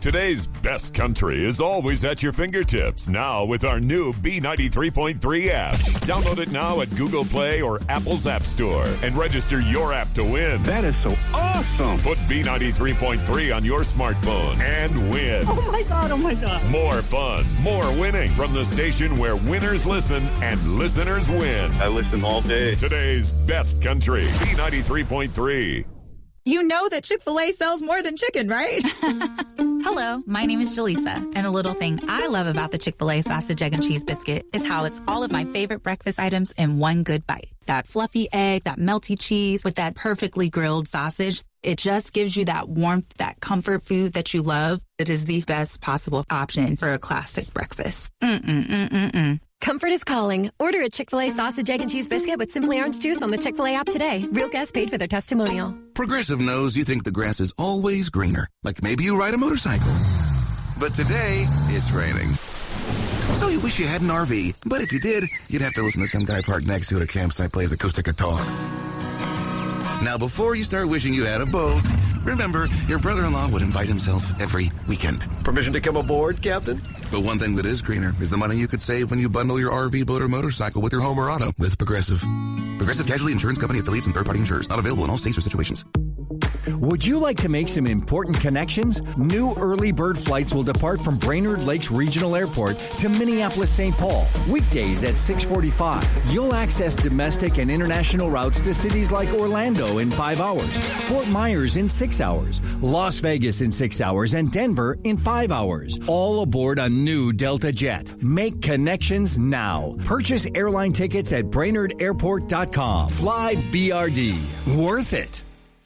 Today's best country is always at your fingertips. Now with our new B93.3 app. Download it now at Google Play or Apple's App Store and register your app to win. That is so awesome. Put B93.3 on your smartphone and win. Oh my God, oh my God. More fun, more winning from the station where winners listen and listeners win. I listen all day. Today's best country, B93.3. You know that Chick-fil-A sells more than chicken, right? Hello, my name is Jaleesa, and a little thing I love about the Chick-fil-A sausage, egg, and cheese biscuit is how it's all of my favorite breakfast items in one good bite. That fluffy egg, that melty cheese with that perfectly grilled sausage. It just gives you that warmth, that comfort food that you love. It is the best possible option for a classic breakfast. Comfort is calling. Order a Chick-fil-A sausage, egg, and cheese biscuit with Simply Orange Juice on the Chick-fil-A app today. Real guests paid for their testimonial. Progressive knows you think the grass is always greener. Like maybe you ride a motorcycle. But today, it's raining. So you wish you had an RV. But if you did, you'd have to listen to some guy parked next to you at a campsite plays acoustic guitar. Now, before you start wishing you had a boat, remember, your brother-in-law would invite himself every weekend. Permission to come aboard, Captain? But one thing that is greener is the money you could save when you bundle your RV, boat, or motorcycle with your home or auto with Progressive. Progressive Casualty Insurance Company affiliates and third-party insurers. Not available in all states or situations. Would you like to make some important connections? New early bird flights will depart from Brainerd Lakes Regional Airport to Minneapolis-St. Paul. Weekdays at 6:45. You'll access domestic and international routes to cities like Orlando in 5 hours, Fort Myers in 6 hours, Las Vegas in 6 hours, and Denver in 5 hours. All aboard a new Delta jet. Make connections now. Purchase airline tickets at BrainerdAirport.com. Fly BRD. Worth it.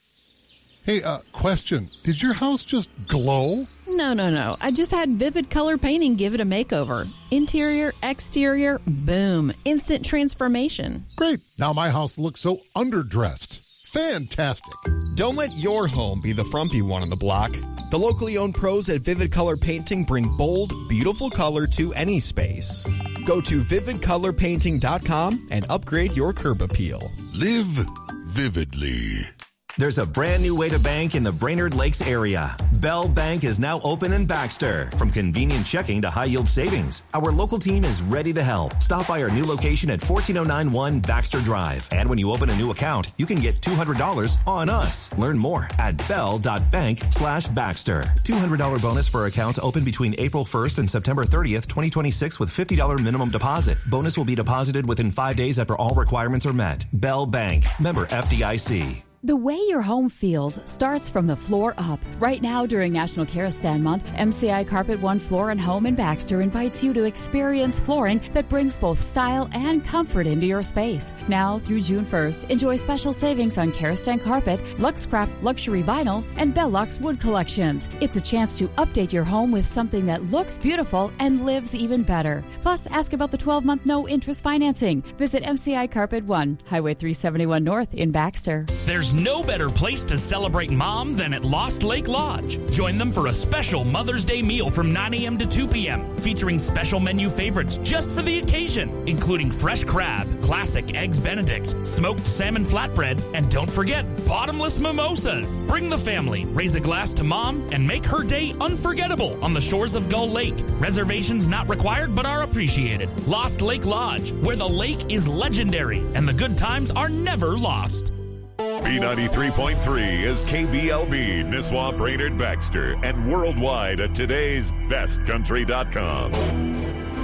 Hey, question. Did your house just glow? No. I just had Vivid Color Painting give it a makeover. Interior, exterior, boom. Instant transformation. Great. Now my house looks so underdressed. Fantastic. Don't let your home be the frumpy one on the block. The locally owned pros at Vivid Color Painting bring bold, beautiful color to any space. Go to vividcolorpainting.com and upgrade your curb appeal. Live vividly. There's a brand new way to bank in the Brainerd Lakes area. Bell Bank is now open in Baxter. From convenient checking to high-yield savings, our local team is ready to help. Stop by our new location at 14091 Baxter Drive. And when you open a new account, you can get $200 on us. Learn more at bell.bank/Baxter. $200 bonus for accounts open between April 1st and September 30th, 2026 with $50 minimum deposit. Bonus will be deposited within 5 days after all requirements are met. Bell Bank. Member FDIC. The way your home feels starts from the floor up. Right now, during National Kerostan Month, MCI Carpet One Floor and Home in Baxter invites you to experience flooring that brings both style and comfort into your space. Now through June 1st, enjoy special savings on Kerostan Carpet, Luxcraft Luxury Vinyl, and Bellux Wood collections. It's a chance to update your home with something that looks beautiful and lives even better. Plus, ask about the 12-month no-interest financing. Visit MCI Carpet One, Highway 371 North in Baxter. There's no better place to celebrate Mom than at Lost Lake Lodge. Join them for a special Mother's Day meal from 9 a.m. to 2 p.m., featuring special menu favorites just for the occasion, including fresh crab, classic Eggs Benedict, smoked salmon flatbread, and don't forget, bottomless mimosas. Bring the family, raise a glass to Mom, and make her day unforgettable on the shores of Gull Lake. Reservations not required but are appreciated. Lost Lake Lodge, where the lake is legendary and the good times are never lost. B93.3 is KBLB, Nisswa, Brainerd, Baxter, and worldwide at today'sbestcountry.com.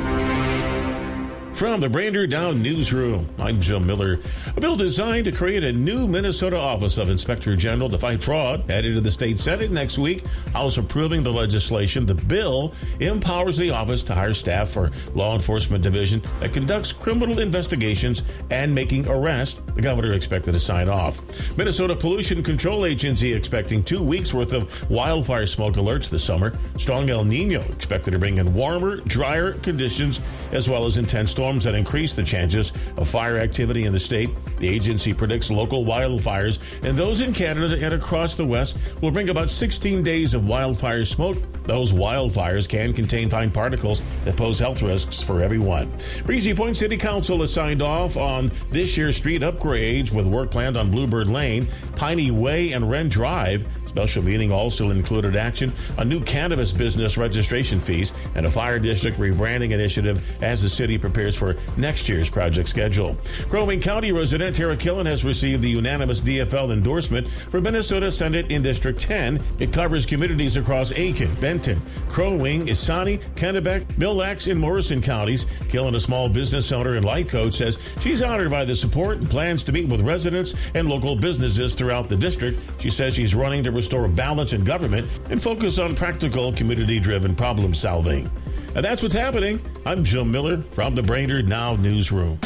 From the Brainerd Down Newsroom, I'm Jim Miller. A bill designed to create a new Minnesota Office of Inspector General to fight fraud headed to the state Senate next week. House approving the legislation. The bill empowers the office to hire staff for law enforcement division that conducts criminal investigations and making arrests. The governor expected to sign off. Minnesota Pollution Control Agency expecting 2 weeks worth of wildfire smoke alerts this summer. Strong El Nino expected to bring in warmer, drier conditions as well as intense storms that increase the chances of fire activity in the state. The agency predicts local wildfires and those in Canada and across the West will bring about 16 days of wildfire smoke. Those wildfires can contain fine particles that pose health risks for everyone. Breezy Point City Council has signed off on this year's street upgrades with work planned on Bluebird Lane, Piney Way, and Wren Drive. Special meeting also included action on new cannabis business registration fees and a fire district rebranding initiative as the city prepares for next year's project schedule. Crow Wing County resident Tara Killen has received the unanimous DFL endorsement for Minnesota Senate in District 10. It covers communities across Aiken, Benton, Crow Wing, Isani, Kennebec, Mille Lacs, and Morrison counties. Killen, a small business owner and life coach, says she's honored by the support and plans to meet with residents and local businesses throughout the district. She says she's running to restore balance in government and focus on practical, community-driven problem solving. And that's what's happening. I'm Jim Miller from the Brainerd Now Newsroom.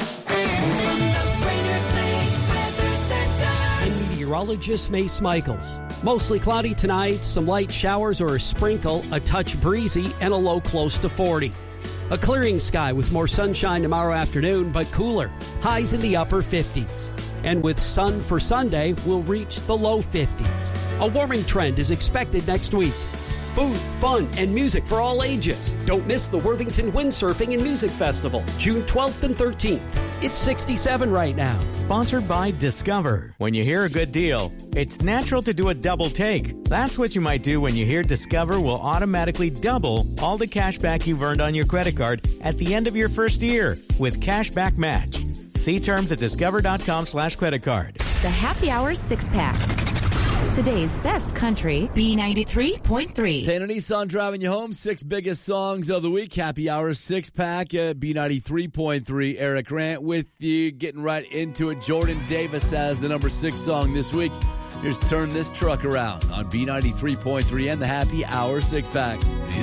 Meteorologist Mace Michaels. Mostly cloudy tonight, some light showers or a sprinkle, a touch breezy, and a low close to 40. A clearing sky with more sunshine tomorrow afternoon, but cooler. Highs in the upper 50s. And with sun for Sunday, we'll reach the low 50s. A warming trend is expected next week. Food, fun, and music for all ages. Don't miss the Worthington Windsurfing and Music Festival, June 12th and 13th. It's 67 right now. Sponsored by Discover. When you hear a good deal, it's natural to do a double take. That's what you might do when you hear Discover will automatically double all the cash back you've earned on your credit card at the end of your first year with Cashback Match. See terms at discover.com/creditcard. The Happy Hour 6-pack. Today's best country, B93.3. Tana Nissan driving you home. 6 biggest songs of the week. Happy Hour 6-pack, B93.3. Eric Grant with you, getting right into it. Jordan Davis has the number 6 song this week. Here's Turn This Truck Around on B93.3 and the Happy Hour 6-pack.